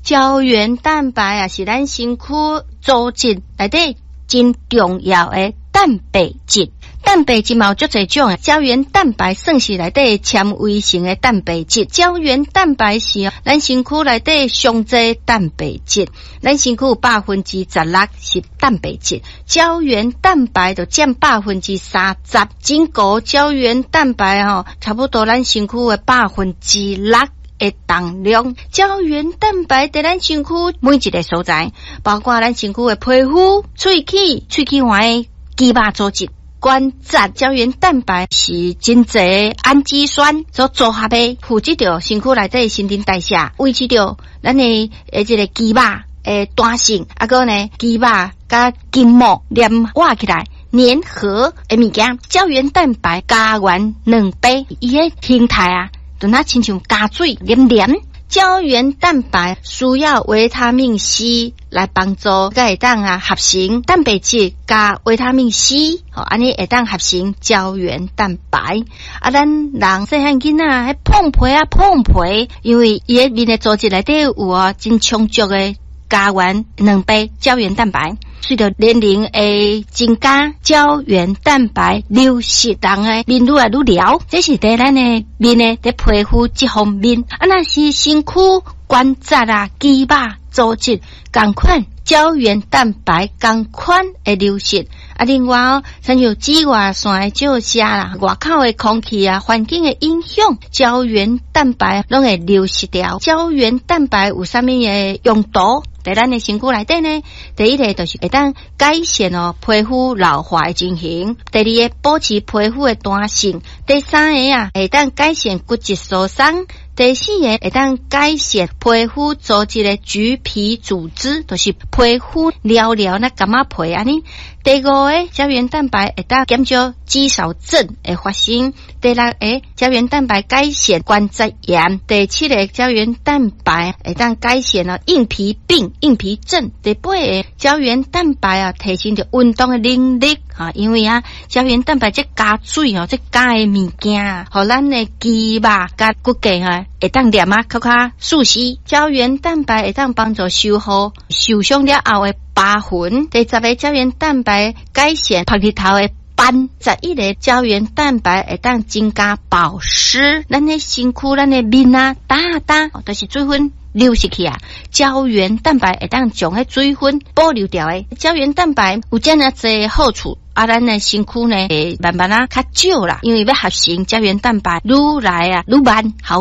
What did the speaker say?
胶原蛋白啊，是咱身躯组织内底真重要的蛋白质。蛋白质嘛有足侪种，胶原蛋白算是内底纤维性的蛋白质。胶原蛋白是咱身躯内底上侪蛋白质，咱身躯有16%是蛋白质，胶原蛋白就占30%。整个胶原蛋白差不多咱身躯的6%的重量。胶原蛋白在咱身躯每一个所在，包括咱身躯的皮肤、喙齿环的肌肉组织、关节。胶原蛋白是真侪氨基酸所组合的，负责着身躯内底新陈代谢，维持着咱的这个肌肉的弹性，个呢肌肉甲筋膜连画起来粘合的物件。胶原蛋白加完2倍，伊个形态啊就那亲像加水黏黏。胶原蛋白需要维他命 C 来帮助，才会当合成蛋白质加维他命 C， 安尼会当合成胶原蛋白。咱人细汉囡仔碰皮，因为伊个面的组织内底有真充足的加完2倍胶原蛋白。随着年龄的增加，胶原蛋白流失，人的面愈来愈聊，这是在咱的面的在皮肤这方面。那是身躯关节肌肉组织同款，胶原蛋白同款的流失。另外像有紫外线的照射啦，外口的空气环境的影响，胶原蛋白拢会流失掉。胶原蛋白有啥物的用途？在咱的身躯内底呢，第一个就是会当改善皮肤老化的情形，第二个保持皮肤的弹性，第三个会当改善骨质疏松，第四个会当改善皮肤组织的橘皮组织，就是皮肤撩那感冒皮安尼。第五个胶原蛋白会当减少肌少症的发生，第六个胶原蛋白改善关节炎，第七个胶原蛋白会当改善硬皮病、硬皮症，第八个胶原蛋白提升着运动的能力因为胶原蛋白这加水这加的物件互咱的肌肉甲骨骼会当黏较舒适。胶原蛋白会当帮助修复受伤了后的疤痕。第10个胶原蛋白改善白日头的斑。11个胶原蛋白会当增加保湿，咱的身躯咱的面打都是水分流失去胶原蛋白会当将迄水分保留掉的。胶原蛋白有这样侪好处，咱的身躯呢会慢慢较少啦，因为要合成胶原蛋白愈来愈慢。好。